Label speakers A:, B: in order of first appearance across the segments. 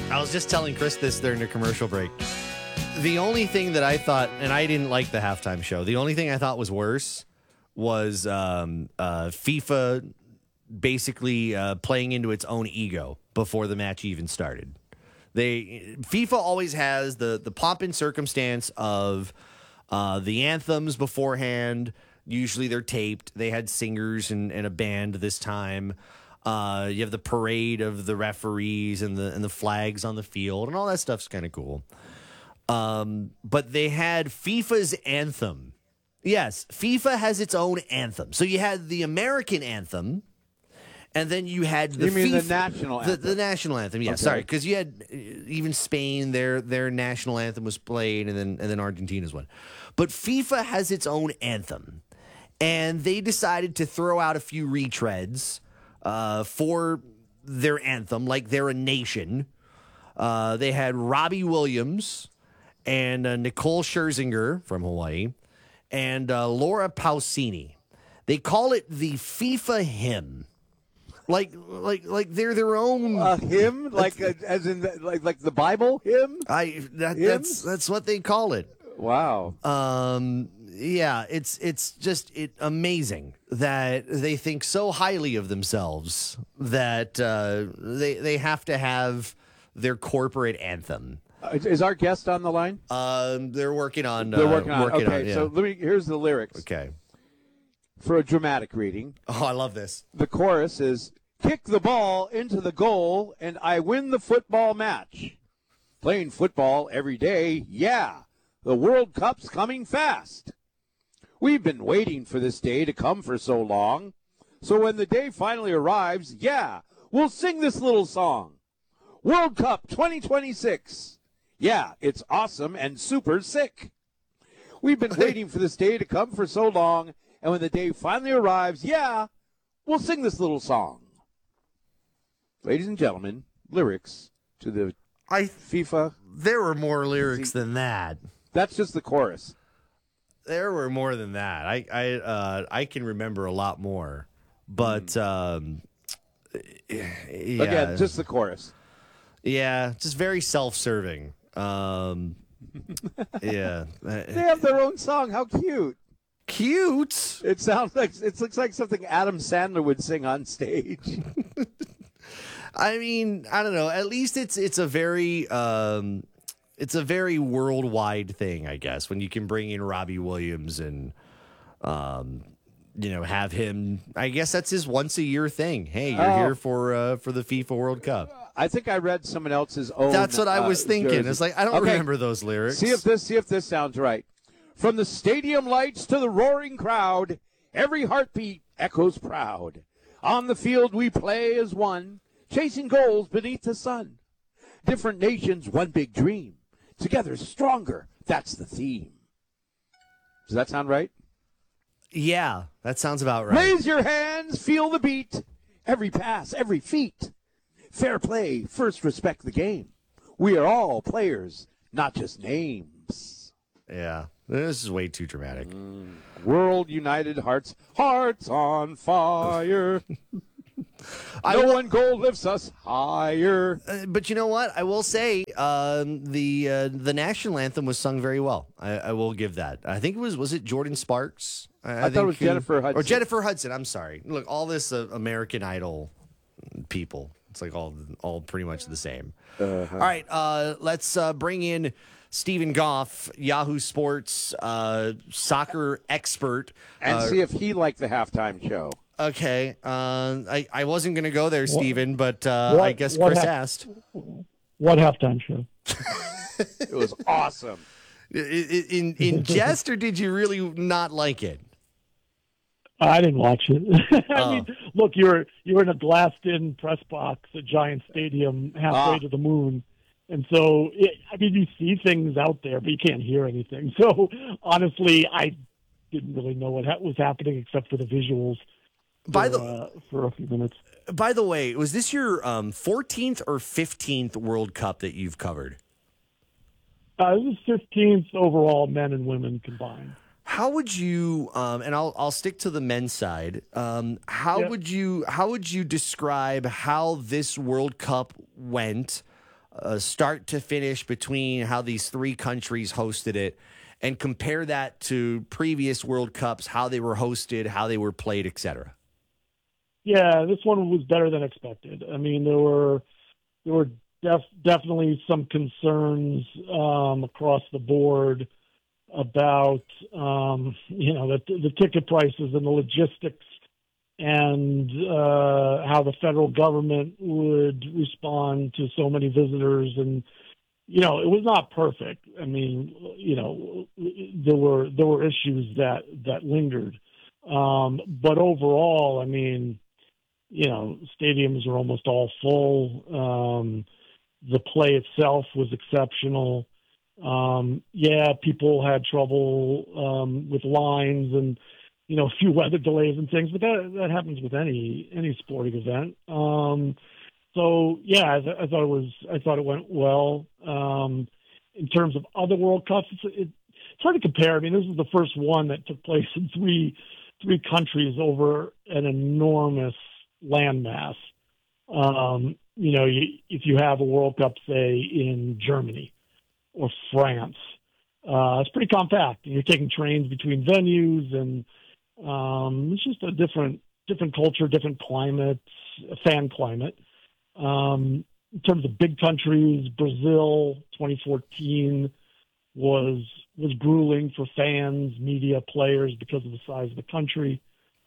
A: I was just telling Chris this during the commercial break. The only thing that I thought, and I didn't like the halftime show, the only thing I thought was worse was FIFA basically playing into its own ego before the match even started. FIFA always has the pomp and circumstance of the anthems beforehand. Usually they're taped. They had singers and a band this time. You have the parade of the referees and the flags on the field, and all that stuff's kind of cool. But they had FIFA's anthem. Yes, FIFA has its own anthem. So you had the American anthem, and then you had the
B: the national anthem.
A: The national anthem, yeah. Okay. Sorry, because you had even Spain, their national anthem was played, and then Argentina's one. But FIFA has its own anthem, and they decided to throw out a few retreads for their anthem, like they're a nation. They had Robbie Williams and Nicole Scherzinger from Hawaii, and Laura Pausini. They call it the FIFA hymn. Like they're their own
B: hymn, as in like the Bible hymn.
A: That's what they call it.
B: Wow.
A: Yeah, it's just amazing that they think so highly of themselves that they have to have their corporate anthem.
B: Is our guest on the line?
A: They're working on.
B: Okay,
A: yeah.
B: So here's the lyrics.
A: Okay.
B: For a dramatic reading.
A: Oh, I love this.
B: The chorus is, kick the ball into the goal and I win the football match. Playing football every day, yeah. The World Cup's coming fast. We've been waiting for this day to come for so long. So when the day finally arrives, yeah, we'll sing this little song. World Cup 2026. Yeah, it's awesome and super sick. We've been waiting for this day to come for so long, and when the day finally arrives, yeah, we'll sing this little song. Ladies and gentlemen, lyrics to the FIFA.
A: There were more lyrics than that.
B: That's just the chorus.
A: There were more than that. I can remember a lot more, but yeah.
B: Again, just the chorus.
A: Yeah, just very self-serving. Yeah,
B: they have their own song. How cute!
A: Cute.
B: It sounds like it looks like something Adam Sandler would sing on stage.
A: I mean, I don't know. At least it's a very worldwide thing, I guess, when you can bring in Robbie Williams and have him. I guess that's his once a year thing. Hey, you're here for the FIFA World Cup.
B: I think I read someone else's own.
A: That's what I was thinking.
B: Jersey.
A: It's like I don't remember those lyrics.
B: See if this sounds right. From the stadium lights to the roaring crowd, every heartbeat echoes proud. On the field we play as one, chasing goals beneath the sun. Different nations, one big dream. Together stronger, that's the theme. Does that sound right?
A: Yeah, that sounds about right.
B: Raise your hands, feel the beat. Every pass, every feat. Fair play, first respect the game. We are all players, not just names.
A: Yeah, this is way too dramatic.
B: World united hearts, hearts on fire. One goal lifts us higher.
A: But you know what? I will say the national anthem was sung very well. I will give that. I think it was it Jordan Sparks?
B: I thought it was Jennifer Hudson.
A: Or Jennifer Hudson. I'm sorry. Look, all this American Idol people. It's like all pretty much the same. All right, let's bring in Stephen Goff, Yahoo Sports soccer expert,
B: and see if he liked the halftime show.
A: Okay, I wasn't going to go there, Stephen, but I guess Chris asked.
C: What halftime show?
B: It was awesome.
A: In jest, or did you really not like it?
C: I didn't watch it. I mean, look, you're in a glassed-in press box, a giant stadium halfway to the moon, and so you see things out there, but you can't hear anything. So honestly, I didn't really know what was happening except for the visuals. For a few minutes.
A: By the way, was this your 14th or 15th World Cup that you've covered?
C: This is 15th overall, men and women combined.
A: How would you, and I'll stick to the men's side. How would you describe how this World Cup went start to finish between how these three countries hosted it, and compare that to previous World Cups, how they were hosted, how they were played, etc.
C: Yeah, this one was better than expected. I mean, there were definitely some concerns across the board about the ticket prices and the logistics and how the federal government would respond to so many visitors. And it was not perfect. I mean, there were issues that lingered, but overall, I mean, stadiums are almost all full. The play itself was exceptional. People had trouble with lines and a few weather delays and things, but that happens with any sporting event. I thought it went well. In terms of other World Cups, it's hard to compare. I mean, this is the first one that took place in three countries over an enormous landmass. If you have a World Cup, say, in Germany or France, it's pretty compact. You're taking trains between venues, and it's just a different culture, different climate, fan climate. In terms of big countries, Brazil 2014 was grueling for fans, media, players because of the size of the country.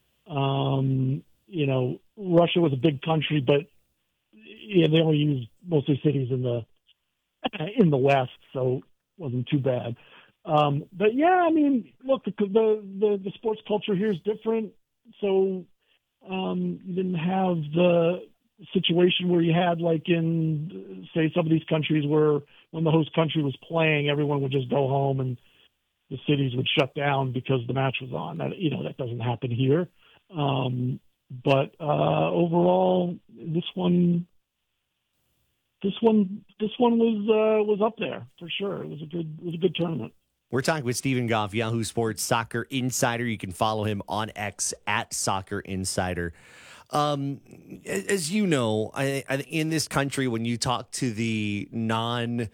C: Russia was a big country, but they only used mostly cities in the West, so it wasn't too bad. But yeah, I mean, look, the sports culture here is different. So you didn't have the situation where you had, like in, say, some of these countries where when the host country was playing, everyone would just go home and the cities would shut down because the match was on. That doesn't happen here. But overall, this one was up there for sure. It was a good tournament.
A: We're talking with Stephen Goff, Yahoo Sports Soccer Insider. You can follow him on X at Soccer Insider. As you know, in this country, when you talk to the non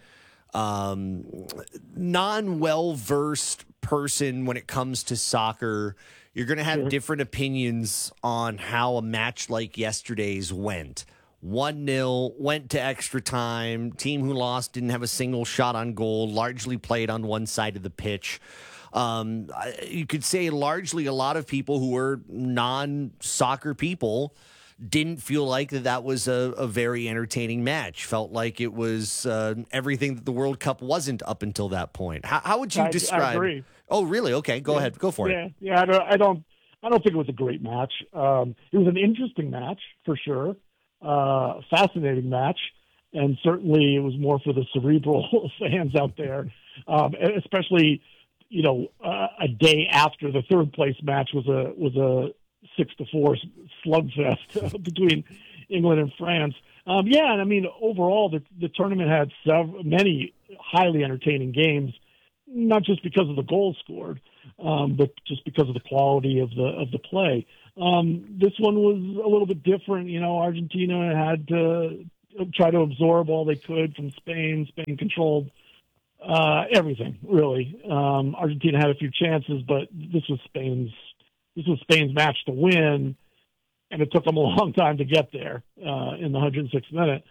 A: well-versed person when it comes to soccer, you're going to have different opinions on how a match like yesterday's went. 1-0, went to extra time. Team who lost didn't have a single shot on goal, largely played on one side of the pitch. You could say largely a lot of people who were non-soccer people didn't feel like that was a very entertaining match. Felt like it was everything that the World Cup wasn't up until that point. How would you describe?
C: I agree.
A: Oh, really? Okay, go ahead. Go for it.
C: Yeah. I don't think it was a great match. It was an interesting match for sure. Fascinating match, and certainly it was more for the cerebral fans out there, especially a day after the third place match was a 6-4 slugfest between England and France. And I mean overall the tournament had many highly entertaining games, not just because of the goals scored, but just because of the quality of the play. This one was a little bit different. Argentina had to try to absorb all they could from Spain. Spain controlled everything, really. Argentina had a few chances, but this was Spain's match to win, and it took them a long time to get there in the 106th minute.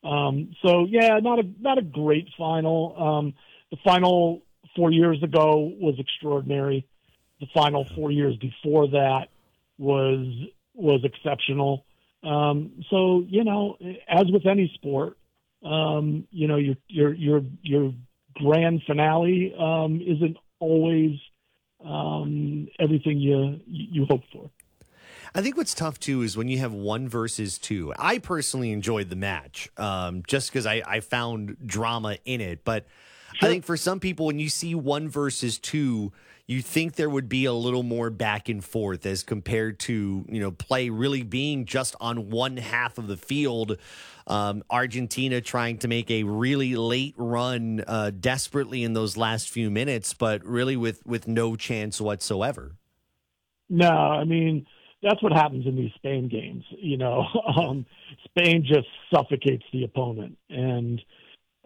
C: Not a great final. The final 4 years ago was extraordinary. The final 4 years before that was exceptional. As with any sport, your grand finale isn't always everything you hope for.
A: I think what's tough too is when you have 1 versus 2. I personally enjoyed the match just because I found drama in it, but I think for some people, when you see 1 versus 2, you think there would be a little more back and forth as compared to, play really being just on one half of the field. Argentina trying to make a really late run desperately in those last few minutes, but really with no chance whatsoever.
C: No, I mean, that's what happens in these Spain games. Spain just suffocates the opponent. And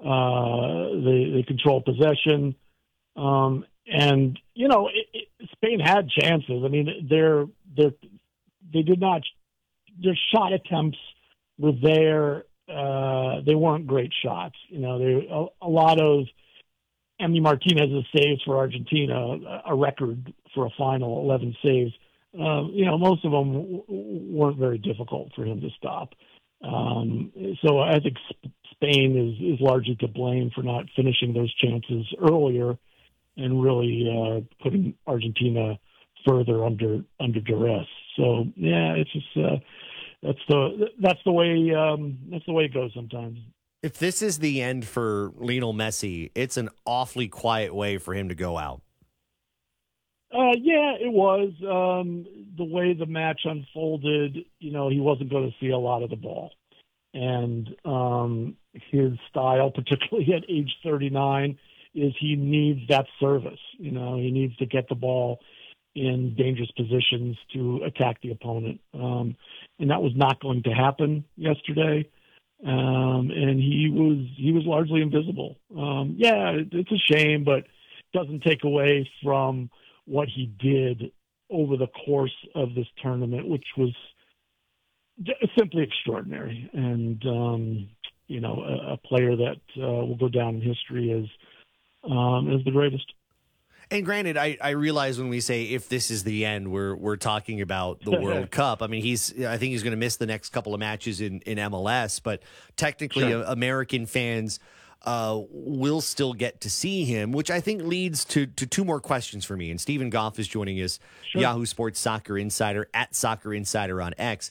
C: They control possession. And, Spain had chances. I mean, they did not, their shot attempts were there. They weren't great shots. A lot of Emi Martinez's saves for Argentina, a record for a final, 11 saves. Most of them weren't very difficult for him to stop. So I think Spain is largely to blame for not finishing those chances earlier and really putting Argentina further under duress. So yeah, it's just that's the way it goes sometimes.
A: If this is the end for Lionel Messi, it's an awfully quiet way for him to go out.
C: Yeah, it was. The way the match unfolded, he wasn't going to see a lot of the ball. And his style, particularly at age 39, is he needs that service. He needs to get the ball in dangerous positions to attack the opponent. And that was not going to happen yesterday. And he was largely invisible. Yeah, it's a shame, but it doesn't take away from what he did over the course of this tournament, which was simply extraordinary. And, a player that will go down in history as the greatest.
A: And granted, I realize when we say if this is the end, we're talking about the World Cup. I mean, I think he's going to miss the next couple of matches in MLS, but technically
C: Sure.
A: American fans will still get to see him, which I think leads to two more questions for me. And Stephen Goff is joining us,
C: Sure.
A: Yahoo Sports Soccer Insider, at Soccer Insider on X.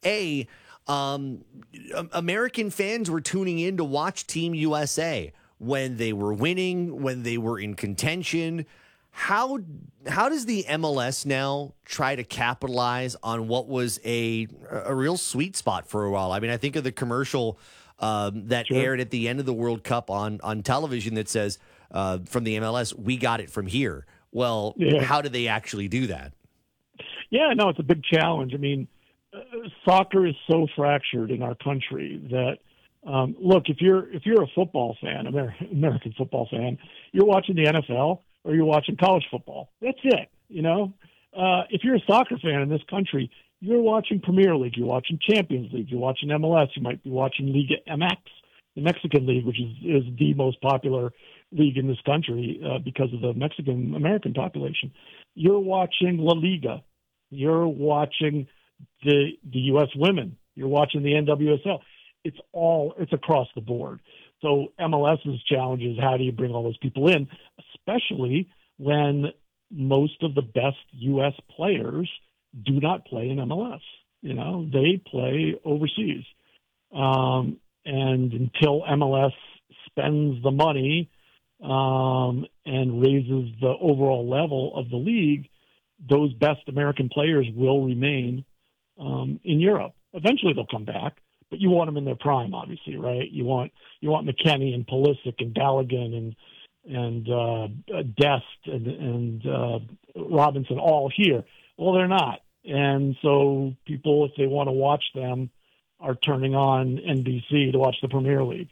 A: American fans were tuning in to watch Team USA when they were winning, when they were in contention. How does the MLS now try to capitalize on what was a real sweet spot for a while? I mean, I think of the commercial that
C: Sure.
A: aired at the end of the World Cup on television that says from the MLS, "We got it from here." Well,
C: Yeah.
A: How do they actually do that?
C: Yeah, no, it's a big challenge. I mean, soccer is so fractured in our country that look, if you're a football fan, American football fan, you're watching the NFL or you're watching college football. That's it. If you're a soccer fan in this country, you're watching Premier League, you're watching Champions League, you're watching MLS, you might be watching Liga MX, the Mexican league, which is the most popular league in this country because of the Mexican American population. You're watching La Liga, you're watching the U.S. women, you're watching the NWSL. It's across the board. So MLS's challenge is how do you bring all those people in, especially when most of the best U.S. players do not play in MLS. They play overseas. And until MLS spends the money and raises the overall level of the league, those best American players will remain in Europe. Eventually they'll come back. But you want them in their prime, obviously, right? You want McKennie and Pulisic and Balogun and Dest and Robinson all here. Well, they're not, and so people, if they want to watch them, are turning on NBC to watch the Premier League.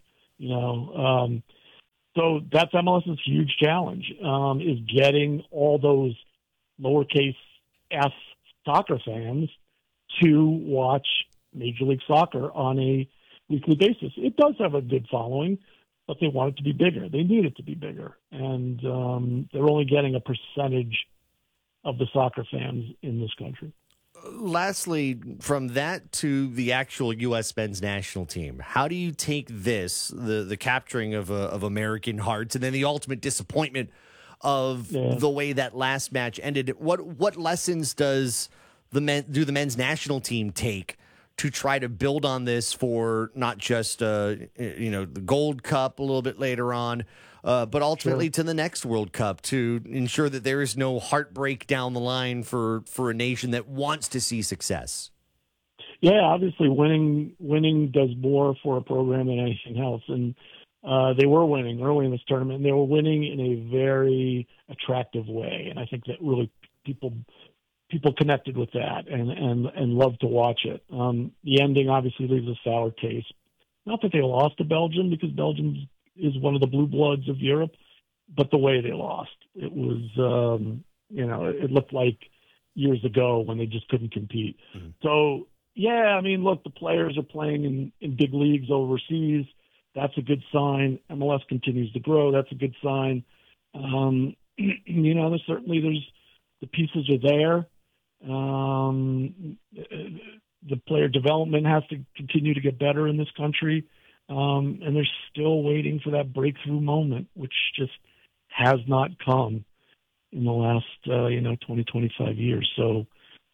C: So that's MLS's huge challenge is getting all those lowercase s soccer fans to watch Major League Soccer on a weekly basis. It does have a good following, but they want it to be bigger. They need it to be bigger. And they're only getting a percentage of the soccer fans in this country.
A: Lastly, from that to the actual U.S. men's national team, how do you take this, the capturing of American hearts, and then the ultimate disappointment of the way that last match ended? What lessons does the men's national team take to try to build on this for not just the Gold Cup a little bit later on, but ultimately to the next World Cup, to ensure that there is no heartbreak down the line for a nation that wants to see success?
C: Yeah, obviously winning does more for a program than anything else, and they were winning early in this tournament, and they were winning in a very attractive way, and I think that really people connected with that and loved to watch it. The ending obviously leaves a sour taste. Not that they lost to Belgium, because Belgium's is one of the blue bloods of Europe, but the way they lost, it was, it looked like years ago when they just couldn't compete. Mm-hmm. So, yeah, I mean, look, the players are playing in big leagues overseas. That's a good sign. MLS continues to grow. That's a good sign. There's the pieces are there. The player development has to continue to get better in this country. And they're still waiting for that breakthrough moment, which just has not come in the last, 20, 25 years. So,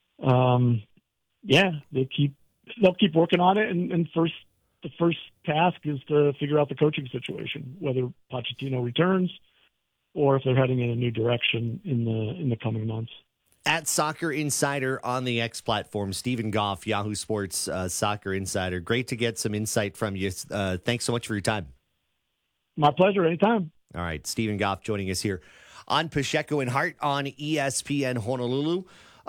C: they'll keep working on it. And the first task is to figure out the coaching situation, whether Pochettino returns or if they're heading in a new direction in the coming months.
A: At Soccer Insider on the X platform, Stephen Goff, Yahoo Sports Soccer Insider. Great to get some insight from you. Thanks so much for your time. My
C: pleasure. Anytime.
A: All right. Stephen Goff joining us here on Pacheco and Hart on ESPN Honolulu.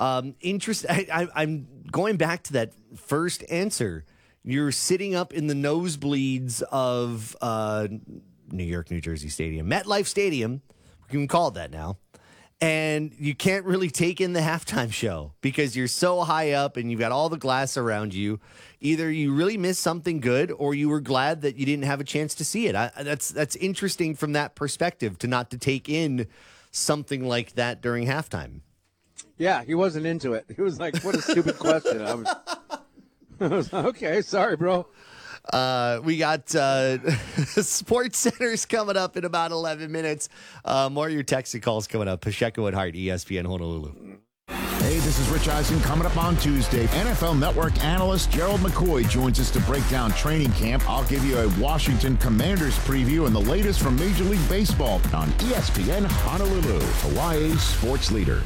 A: I'm going back to that first answer. You're sitting up in the nosebleeds of New York, New Jersey Stadium, MetLife Stadium. We can call it that now. And you can't really take in the halftime show because you're so high up and you've got all the glass around you. Either you really missed something good or you were glad that you didn't have a chance to see it. That's interesting from that perspective to take in something like that during halftime.
B: Yeah, he wasn't into it. He was like, what a stupid question. I was okay, sorry, bro.
A: We got Sports Centers coming up in about 11 minutes. More of your text and calls coming up. Pacheco and Hart, ESPN Honolulu.
D: Hey, this is Rich Eisen. Coming up on Tuesday, NFL Network analyst Gerald McCoy joins us to break down training camp. I'll give you a Washington Commanders preview and the latest from Major League Baseball on ESPN Honolulu, Hawaii's sports leader.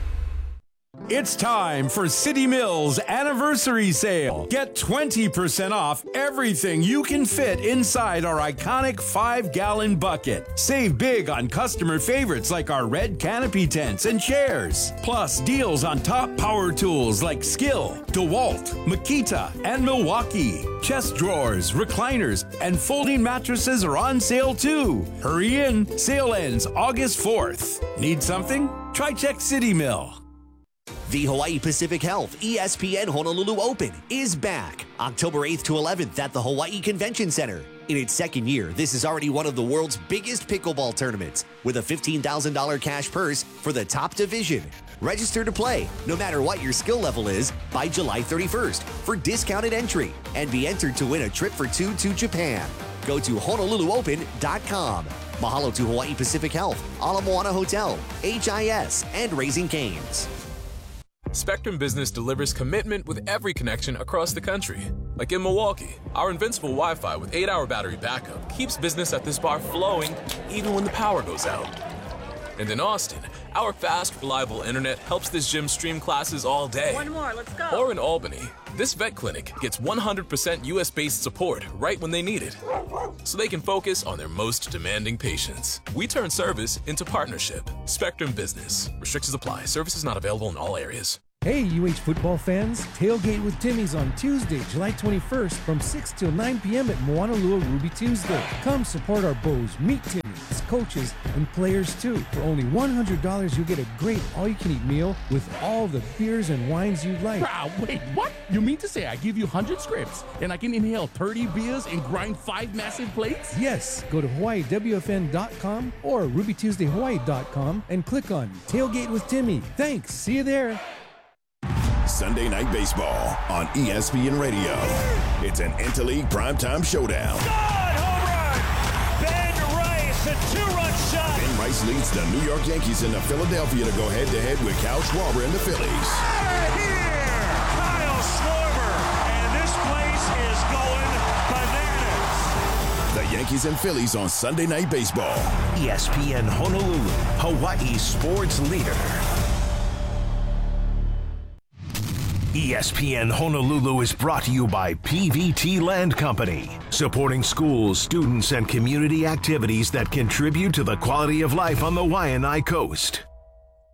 E: It's time for City Mills Anniversary Sale. Get 20% off everything you can fit inside our iconic 5-gallon bucket. Save big on customer favorites like our red canopy tents and chairs. Plus deals on top power tools like Skill, DeWalt, Makita, and Milwaukee. Chest drawers, recliners, and folding mattresses are on sale too. Hurry in. Sale ends August 4th. Need something? Try check City Mill.
A: The Hawaii Pacific Health ESPN Honolulu Open is back October 8th to 11th at the Hawaii Convention Center. In its second year, this is already one of the world's biggest pickleball tournaments with a $15,000 cash purse for the top division. Register to play, no matter what your skill level is, by July 31st for discounted entry and be entered to win a trip for two to Japan. Go to HonoluluOpen.com. Mahalo to Hawaii Pacific Health, Ala Moana Hotel, HIS, and Raising Cane's.
F: Spectrum Business delivers commitment with every connection across the country. Like in Milwaukee, our invincible Wi-Fi with 8-hour battery backup keeps business at this bar flowing even when the power goes out. And in Austin, our fast, reliable internet helps this gym stream classes all day.
G: One more, let's go.
F: Or in Albany, this vet clinic gets 100% US-based support right when they need it, so they can focus on their most demanding patients. We turn service into partnership. Spectrum Business. Restrictions apply. Services not available in all areas.
H: Hey, UH football fans, tailgate with Timmy's on Tuesday, July 21st from 6 till 9 p.m. at Moanalua Ruby Tuesday. Come support our Bows, meet Timmy's, coaches, and players too. For only $100, you'll get a great all-you-can-eat meal with all the beers and wines you like.
I: Wait, what? You mean to say I give you 100 scripts and I can inhale 30 beers and grind 5 massive plates?
H: Yes, go to HawaiiWFN.com or RubyTuesdayHawaii.com and click on Tailgate with Timmy. Thanks, see you there.
J: Sunday Night Baseball on ESPN Radio. It's an interleague primetime showdown.
K: Home run! Ben Rice, a 2-run shot.
J: Ben Rice leads the New York Yankees into Philadelphia to go head-to-head with Kyle Schwarber and the Phillies.
K: Out of here! Kyle Schwarber, and this place is going bananas.
J: The Yankees and Phillies on Sunday Night Baseball.
L: ESPN Honolulu, Hawaii sports leader. ESPN Honolulu is brought to you by PVT Land Company, supporting schools, students, and community activities that contribute to the quality of life on the Waianae Coast.